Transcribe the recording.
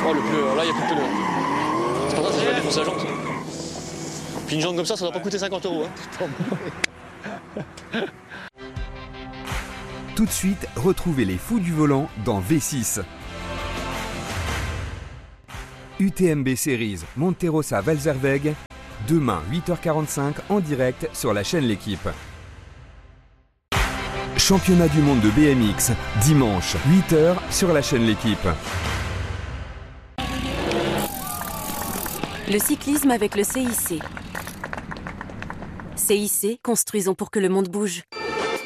Oh, le pneu, là, il n'y a plus de pneu. C'est pour ça que je vais défoncer la jante. Puis une jante comme ça doit pas coûter 50 €. Hein. Tout de suite, retrouvez les fous du volant dans V6. UTMB Series Monterosa Valzerweg, demain 8h45 en direct sur la chaîne L'Équipe. Championnat du monde de BMX, dimanche 8h sur la chaîne L'Équipe. Le cyclisme avec le CIC. CIC, construisons pour que le monde bouge.